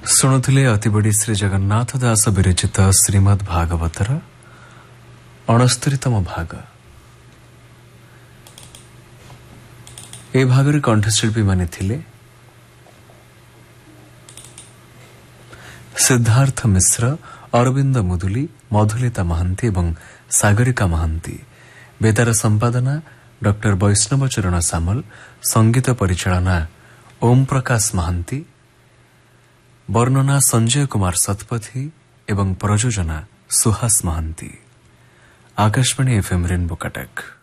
ଶୁଣୁଥିଲେ ଅତିବଡ଼ି ଶ୍ରୀ ଜଗନ୍ନାଥ ଦାସ ବିରଚିତ ଶ୍ରୀମଦ୍ ଭାଗବତର 69ତମ ଭାଗ। ଏ ଭାଗରେ କଣ୍ଠଶିଳ୍ପୀମାନେ ଥିଲେ ସିଦ୍ଧାର୍ଥ ମିଶ୍ର, ଅରବିନ୍ଦ ମୁଦୁଲି, ମଧୁଲିତା ମହାନ୍ତି ଏବଂ ସାଗରିକା ମହାନ୍ତି। ବେତାର ସମ୍ପାଦନା ଡକ୍ଟର ବୈଷ୍ଣବ ଚରଣ ସାମଲ। ସଙ୍ଗୀତ ପରିଚାଳନା ଓମ୍ ପ୍ରକାଶ ମହାନ୍ତି। ବର୍ଣ୍ଣନା ସଞ୍ଜୟ କୁମାର ଶତପଥୀ ଏବଂ ପ୍ରଯୋଜନା ସୁହାସ ମହାନ୍ତି। Akashvani FM rainbow Cuttack.